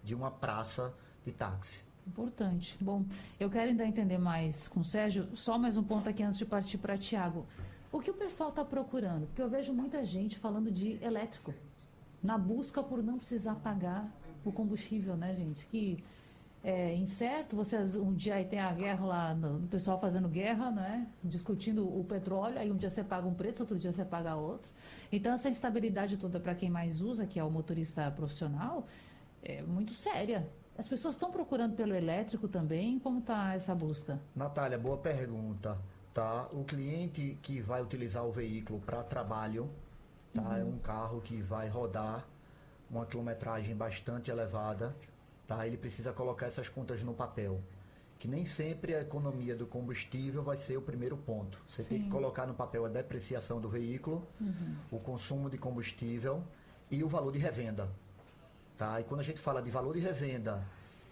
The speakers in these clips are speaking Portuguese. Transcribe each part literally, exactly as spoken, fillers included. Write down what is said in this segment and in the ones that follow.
de uma praça de táxi. Importante. Bom, eu quero ainda entender mais com o Sérgio, só mais um ponto aqui antes de partir para Tiago. O que o pessoal está procurando? Porque eu vejo muita gente falando de elétrico, na busca por não precisar pagar o combustível, né, gente? Que é incerto, vocês um dia aí tem a guerra lá, no, o pessoal fazendo guerra, né? Discutindo o petróleo, aí um dia você paga um preço, outro dia você paga outro. Então essa instabilidade toda para quem mais usa, que é o motorista profissional, é muito séria. As pessoas estão procurando pelo elétrico também? Como está essa busca? Natália, boa pergunta. Tá? O cliente que vai utilizar o veículo para trabalho, tá? Uhum. É um carro que vai rodar uma quilometragem bastante elevada, tá? Ele precisa colocar essas contas no papel. Que nem sempre a economia do combustível vai ser o primeiro ponto. Você Sim. tem que colocar no papel a depreciação do veículo, uhum. o consumo de combustível e o valor de revenda. Tá? E quando a gente fala de valor de revenda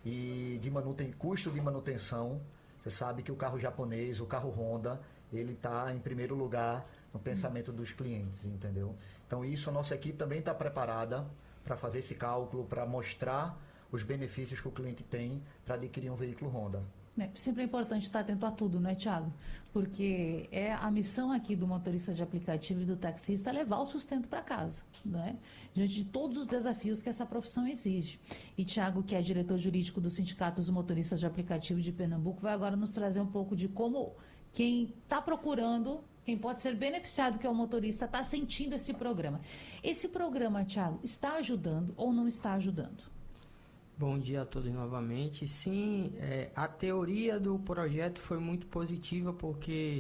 e de manuten- custo de manutenção, você sabe que o carro japonês, o carro Honda, ele está em primeiro lugar no pensamento dos clientes, entendeu? Então isso, a nossa equipe também está preparada para fazer esse cálculo, para mostrar os benefícios que o cliente tem para adquirir um veículo Honda. É sempre é importante estar atento a tudo, não é, Thiago? Porque é a missão aqui do motorista de aplicativo e do taxista levar o sustento para casa, né? Diante de todos os desafios que essa profissão exige. E Thiago, que é diretor jurídico do Sindicato dos Motoristas de Aplicativo de Pernambuco, vai agora nos trazer um pouco de como quem está procurando, quem pode ser beneficiado, que é o motorista, está sentindo esse programa. Esse programa, Thiago, está ajudando ou não está ajudando? Bom dia a todos novamente. Sim, é, a teoria do projeto foi muito positiva porque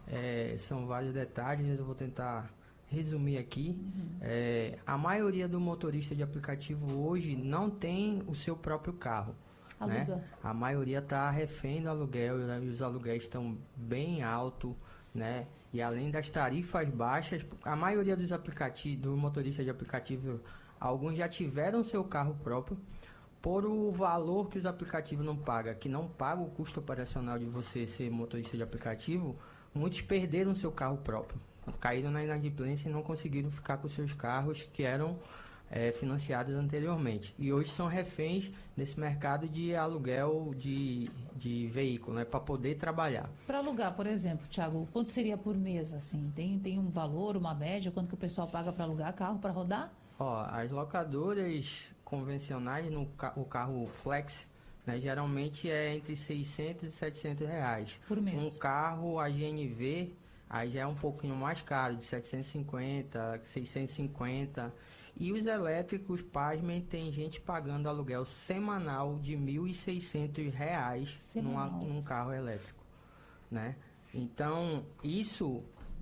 é, são vários detalhes, mas eu vou tentar resumir aqui. Uhum. É, a maioria do motorista de aplicativo hoje não tem o seu próprio carro. Né? A maioria está refém do aluguel e os aluguéis estão bem altos, né? E além das tarifas baixas, a maioria dos aplicativos, do motorista de aplicativo, alguns já tiveram seu carro próprio. Por o valor que os aplicativos não pagam, que não paga o custo operacional de você ser motorista de aplicativo, muitos perderam seu carro próprio. Caíram na inadimplência e não conseguiram ficar com seus carros que eram é, financiados anteriormente. E hoje são reféns desse mercado de aluguel de, de veículo, né, para poder trabalhar. Para alugar, por exemplo, Thiago, quanto seria por mês? Assim? Tem, tem um valor, uma média, quanto que o pessoal paga para alugar carro, para rodar? Ó, as locadoras convencionais, no ca o carro flex, né, geralmente é entre seiscentos e setecentos reais. Por mês. Um carro A G N V, aí já é um pouquinho mais caro, de setecentos e cinquenta, seiscentos e cinquenta. E os elétricos, pasmem, tem gente pagando aluguel semanal de mil e seiscentos reais numa, num carro elétrico, né? Então, isso,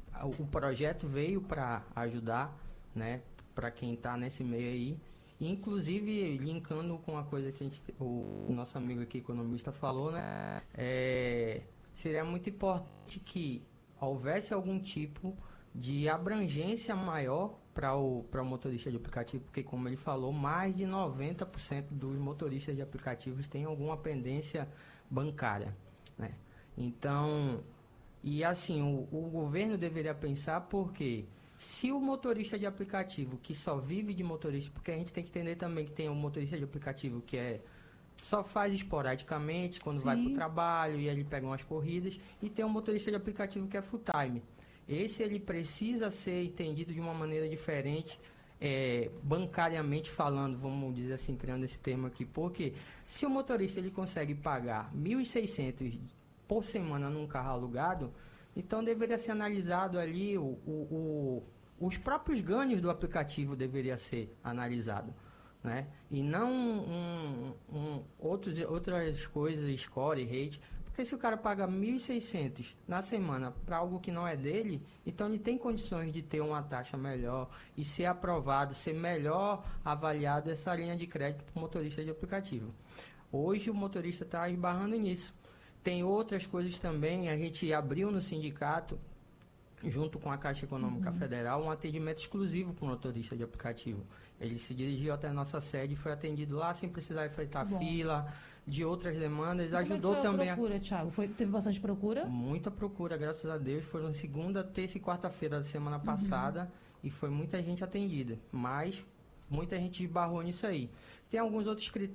o projeto veio para ajudar, né, para quem está nesse meio aí. Inclusive, linkando com a coisa que a gente, o, o nosso amigo aqui, economista, falou, né? É, seria muito importante que houvesse algum tipo de abrangência maior para o, para o motorista de aplicativo, porque, como ele falou, mais de noventa por cento dos motoristas de aplicativos têm alguma pendência bancária, né? Então, e assim, o, o governo deveria pensar porque... Se o motorista de aplicativo que só vive de motorista, porque a gente tem que entender também que tem um motorista de aplicativo que é só faz esporadicamente, quando Sim. vai para o trabalho e ele pega umas corridas, e tem um motorista de aplicativo que é full time. Esse ele precisa ser entendido de uma maneira diferente, é, bancariamente falando, vamos dizer assim, criando esse termo aqui, porque se o motorista ele consegue pagar mil e seiscentos por semana num carro alugado, então deveria ser analisado ali, o, o, o, os próprios ganhos do aplicativo deveria ser analisado, né? E não um, um, outros, outras coisas, score, rate, porque se o cara paga mil e seiscentos na semana para algo que não é dele, então ele tem condições de ter uma taxa melhor e ser aprovado, ser melhor avaliado essa linha de crédito para o motorista de aplicativo. Hoje o motorista está esbarrando nisso. Tem outras coisas também, a gente abriu no sindicato, junto com a Caixa Econômica uhum. Federal, um atendimento exclusivo para o motorista de aplicativo. Ele se dirigiu até a nossa sede e foi atendido lá sem precisar enfrentar fila, de outras demandas. E ajudou como é que foi também a procura, a... Thiago? Foi, teve bastante procura? Muita procura, graças a Deus. Foram segunda, terça e quarta-feira da semana passada uhum. e foi muita gente atendida. Mas muita gente esbarrou nisso aí. Tem alguns outros critérios